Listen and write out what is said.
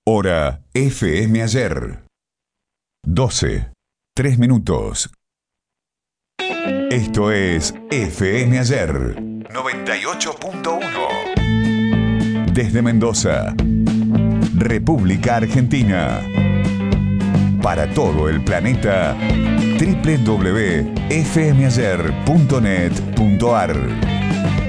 Hora FM Ayer. 12, 3 minutos. Esto es FM Ayer 98.1. Desde Mendoza, República Argentina. Para todo el planeta, www.fmayer.net.ar.